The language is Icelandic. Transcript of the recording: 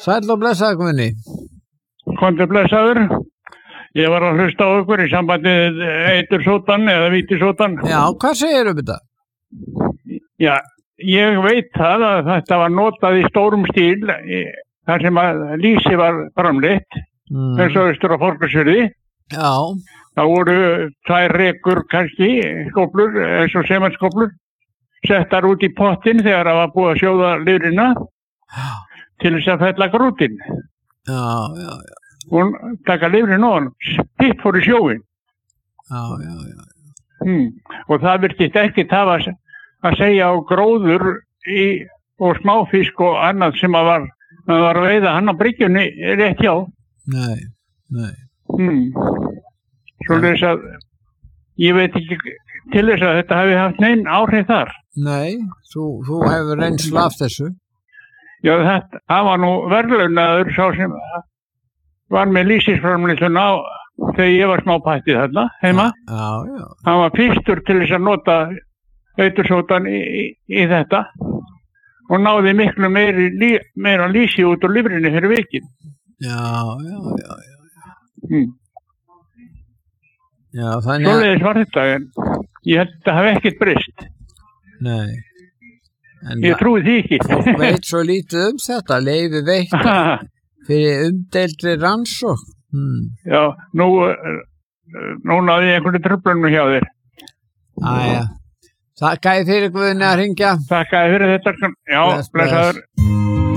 Sæll og blessaður Guðni. Komdu blessaður. Ég var að hlusta á ykkur í sambandi eitursóttan eða vítisóttan. Já, hvað segir þetta? Já, ég veit það að þetta var notað í stórum stíl þar sem að lýsi var framleitt eins og austur á Fornafirði. Já. Það voru 2 rekur kannski, skóflur, eins og sementskóflur, settar út í pottin þegar það var búið að sjóða lifrina til þess að fella grútin. Já. Og taka lifrin ofan, hitt fór í sjóin. Já. Og það virtist ekki hafa að segja á gróður og smáfisk og annað sem að var að veiða hann á bryggjunni rétt hjá. Nei. Svo þess að ég veit ekki til þess að þetta hafi haft neinn áhrif þar. Nei, þú hefur reynslu af þessu. Já, það var nú verðlaunaður sá sem var með lýsisframleiðsluna þegar ég var smápættið þarna heima. Já. Hann var fyrstur til þess að nota eitursóttan í þetta og náði miklu meira lýsi út úr lifrinni fyrir vikið. Já. Já, þannig að... Svoleiðis var þetta, en ég held að það hafi ekkert breyst. Nei. Ég trúi því ekki. Fólk veit svo lítið þetta, leyfi veitt fyrir umdeildri rannsókn. Já, nú náði ég einhverju truflunum hjá þér. Þakka þér fyrir Guðni að hringja. Þakka þér fyrir þetta. Já, blessaður.